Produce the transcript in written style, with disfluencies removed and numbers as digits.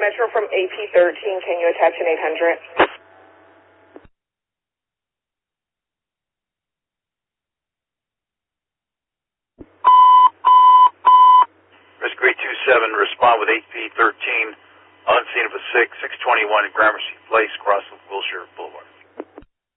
Metro from AP13, can you attach an 800? Rescue 827, respond with AP13, on scene of a 621 at Gramercy Place, Crossville, Wilshire.